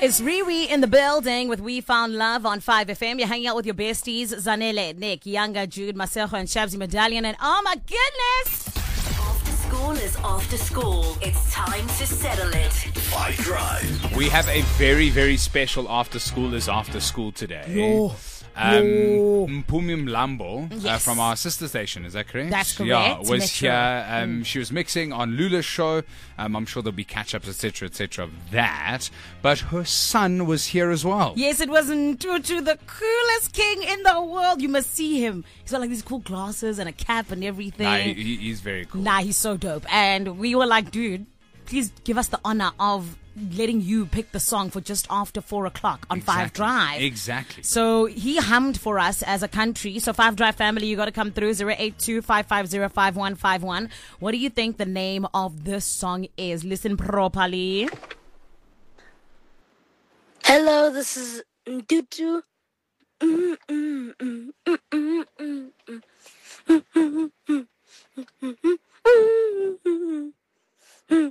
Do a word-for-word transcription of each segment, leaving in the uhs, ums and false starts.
It's Riri in the building with We Found Love on five F M. You're hanging out with your besties, Zanele, Nick, Younger, Jude, Masejo, and Shabzi Medallion. And oh my goodness! After school is after school. It's time to settle it. Five Drive. We have a very, very special after school is after school today. Yo. Um, Yo. Mpumi Mlambo uh, Yes. from our sister station, is that correct? That's Yeah, correct. was Metro. here. Um, She was mixing on Lula's show. Um, I'm sure there'll be catch-ups, et cetera, et cetera, of that. But her son was here as well. Yes, it was Ntutu, the coolest king in the world. You must see him. He's got like these cool glasses and a cap and everything. Nah, he, he- he's very cool. Nah, he's so dope. And we were like, dude, please give us the honor of letting you pick the song for just after four o'clock on Five Exactly. Drive. Exactly. So he hummed for us as a country. So Five Drive family, you got to come through zero eight two, five five zero, five one five one. What do you think the name of this song is? Listen properly. Hello, this is Ntutu. Mm, mm, mm, mm, mm, mm, mm. Mm, mm, mm, mm, mm, mm, mm,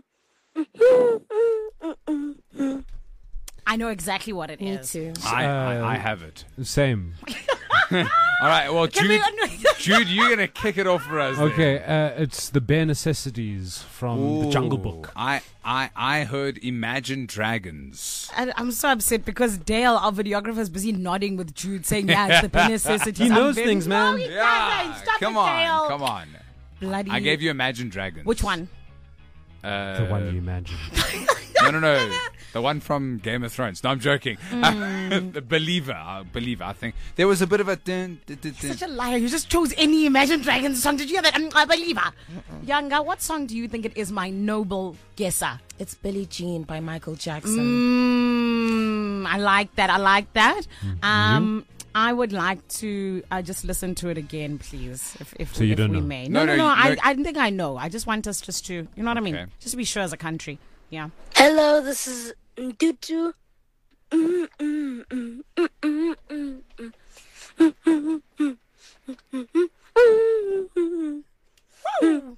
mm. I know exactly what it Me is. too. I, I, Uh, I have it. Same. All right, well, Can Jude, we- Jude, you're going to kick it off for us. then. Okay, uh, it's the bare necessities from the Jungle Ooh, Book. I, I, I heard Imagine Dragons. I, I'm so upset because Dale, our videographer, is busy nodding with Jude, saying, "Yeah, it's the bare necessities." He I'm knows very- things, man. No, he Yeah, doesn't. Stop come it, on, Dale. come on. Bloody. I gave you Imagine Dragons. Which one? Uh, The one you imagine. No, no, no. The one from Game of Thrones. No, I'm joking. Mm. The Believer. Uh, Believer, I think. There was a bit of a... Dun, dun, dun, dun. Such a liar. You just chose any Imagine Dragons song. Did you hear that? Um, I believe her. Younger, what song do you think it is, my noble guesser? It's Billie Jean by Michael Jackson. Mm, I like that. I like that. Um, I would like to uh, just listen to it again, please, if, if, So you if don't we know? may. No, No, no, no, no. you- I, no. I think I know. I just want us just to, you know what I mean? Okay. Just to be sure as a country. Yeah. Hello, this is Ntutu. Mm, mm, mm, mm, mm, mm, mm. Mm, mm, mm, mm, mm, mm, mm,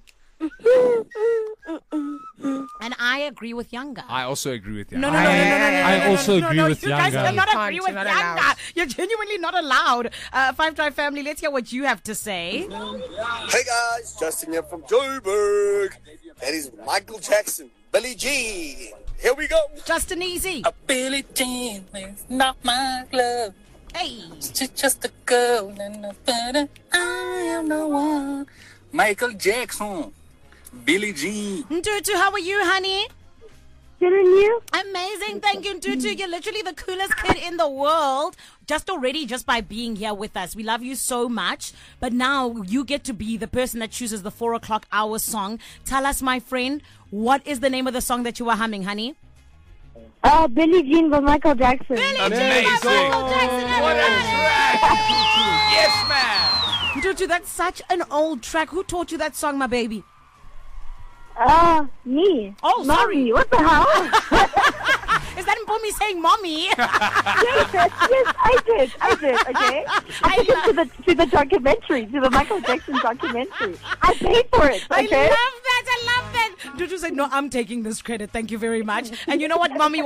mm. And I agree with Younger. I also agree with you. No, no, no, no, no, no, no, no, I no, also no, agree no, with you guys Younger. cannot You agree can't, with you're not Younger. allowed. You're genuinely not allowed. Uh, Five Drive family, let's hear what you have to say. Hey guys, Justin here from Joburg. That is Michael Jackson, Billie Jean. Here we go. Justin Easy. A Billie Jean is not my glove. Hey. She's just a girl and a better. I am the one. Michael Jackson, Billie Jean. Ntutu, how are you, honey? Good on you? Amazing. Thank you, Ntutu. You're literally the coolest kid in the world. Just already, just by being here with us. We love you so much. But now you get to be the person that chooses the four o'clock hour song. Tell us, my friend, what is the name of the song that you were humming, honey? Uh, Billie Jean by Michael Jackson. Billie Amazing. Jean by Michael Jackson, What a everybody. track. Yes, man. Ntutu, that's such an old track. Who taught you that song, my baby? Uh, me. Oh, sorry. Mommy, what the hell? Is that Mpumi saying mommy? yes, yes, I did. I did, okay? I took it to the, to the documentary, to the Michael Jackson documentary. I paid for it, I okay? love that. I love that. Ntutu said, no, I'm taking this credit. Thank you very much. And you know what, mommy?